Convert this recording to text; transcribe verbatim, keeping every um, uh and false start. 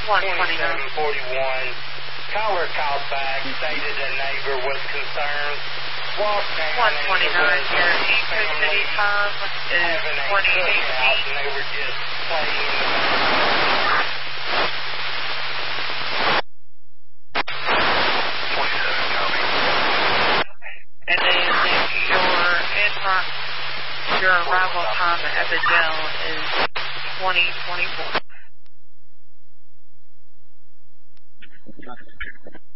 one twenty-nine. twenty-seven forty-one. Caller called back, stated a neighbor was concerned. Walked down one twenty-nine, your Eco City time is twenty eighteen. And they were just playing in the background. twenty-seven, copy. And then your in your arrival time at the jail is twenty twenty-four.